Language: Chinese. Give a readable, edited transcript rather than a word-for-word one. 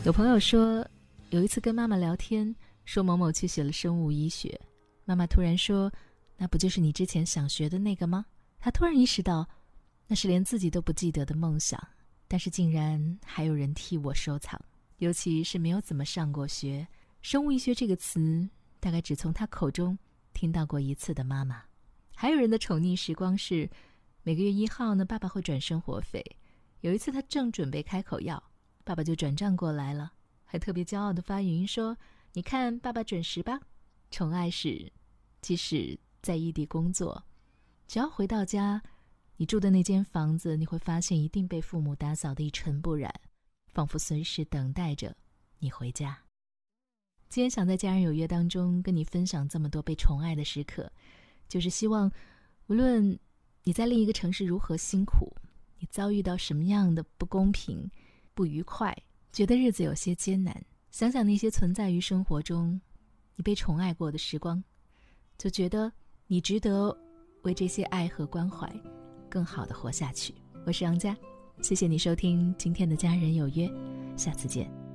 有朋友说，有一次跟妈妈聊天，说某某去学了生物医学，妈妈突然说，那不就是你之前想学的那个吗？她突然意识到，那是连自己都不记得的梦想，但是竟然还有人替我收藏，尤其是没有怎么上过学，生物医学这个词大概只从她口中听到过一次的妈妈。还有人的宠溺时光是，每个月1号呢，爸爸会转生活费，有一次他正准备开口要，爸爸就转账过来了，还特别骄傲地发语音说，你看爸爸准时吧。宠爱是，即使在异地工作，只要回到家，你住的那间房子，你会发现一定被父母打扫得一尘不染，仿佛随时等待着你回家。今天想在家人有约当中跟你分享这么多被宠爱的时刻，就是希望无论你在另一个城市如何辛苦，你遭遇到什么样的不公平、不愉快，觉得日子有些艰难，想想那些存在于生活中你被宠爱过的时光，就觉得你值得为这些爱和关怀更好地活下去。我是杨佳，谢谢你收听今天的家人有约，下次见。